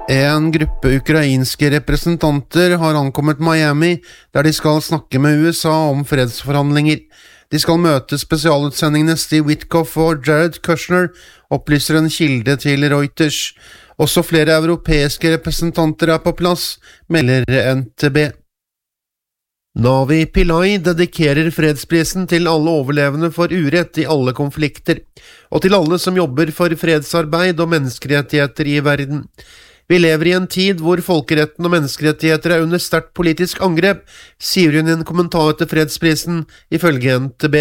En gruppe ukrainske representanter har ankommet Miami, der de skal snakke med USA om fredsforhandlinger. De skal møte spesialutsendingene Steve Witkoff og Jared Kushner, opplyser en kilde til Reuters. Også flere europeiske representanter er på plass, melder NTB. Navi Pillai dedikerer fredsprisen til alle overlevende for urett i alle konflikter, og til alle som jobber for fredsarbeid og menneskerettigheter i verden. Vi lever i en tid hvor folkeretten og menneskerettigheter er under sterkt politisk angrep, sier hun i en kommentar til fredsprisen, ifølge NTB.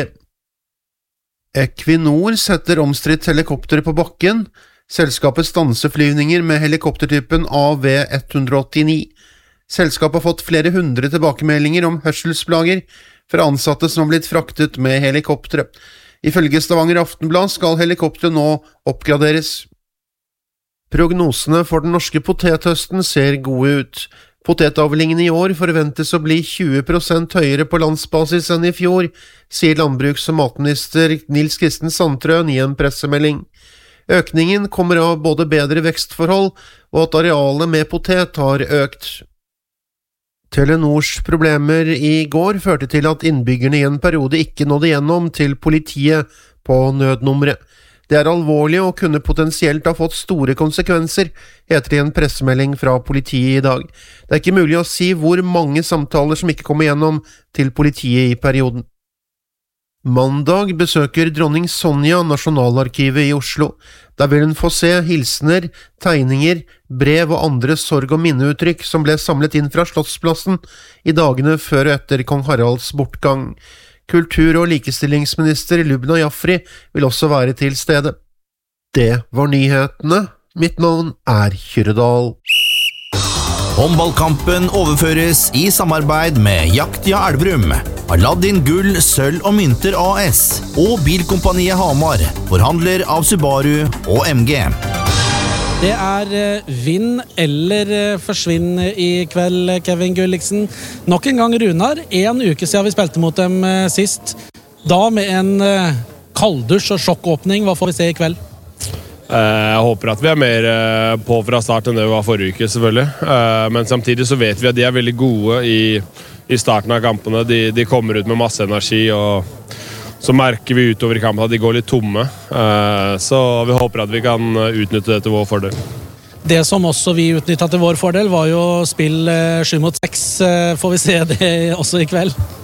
Equinor setter omstridt helikopter på bakken. Selskapet stanser flyvninger med helikoptertypen AV-189. Selskapet har fått flere hundre tilbakemeldinger om hørselsplager fra ansatte som har blitt fraktet med helikoptre. Ifølge Stavanger Aftenblad skal helikopteret nå oppgraderes. Prognosene for den norske potethøsten ser gode ut. Potetavlingen i år forventes å bli 20% høyere på landsbasis enn i fjor, sier landbruks- og matminister Nils Kristen Sandtrøen i en pressemelding. Økningen kommer av både bedre vekstforhold og at arealet med potet har økt. Telenors problemer i går førte til at innbyggerne i en periode ikke nådde gjennom til politiet på nødnummeret. Det er alvorlig og kunne potensielt ha fått store konsekvenser, heter det i en pressemelding fra politiet i dag. Det er ikke mulig å si hvor mange samtaler som ikke kommer gjennom til politiet i perioden. Mandag besøker dronning Sonja Nasjonalarkivet i Oslo. Der vil hun få se hilsener, tegninger, brev og andre sorg- og minneuttrykk som ble samlet inn fra Slottsplassen i dagene før og etter kong Haralds bortgang. Kultur- og likestillingsminister Lubna Jafri vil også være til stede. Det var nyhetene. Mitt navn er Kyrredal. Håndballkampen overføres i samarbeid med Jaktia Elverum, Aladdin Gull, Sølv og Mynter AS og Bilkompaniet Hamar, forhandler av Subaru og MG. Det er vinn eller forsvinn i kveld, Kevin Gulliksen. Nok en gang Runar, en uke siden vi spilte mot dem sist. Da med en kalddusj og sjokkåpning, hva får vi se i kveld? Jeg håper at vi er mer på fra start enn det vi var forrige uke, selvfølgelig. Men samtidig så vet vi at de er veldig gode i starten av kampene. De kommer ut med masse energi, og så merker vi utover i kampen at de går litt tomme. Så vi håper at vi kan utnytte det til vår fordel. Det som også vi utnyttet til vår fordel var jo spill 7 mot 6. Får vi se det også i kveld?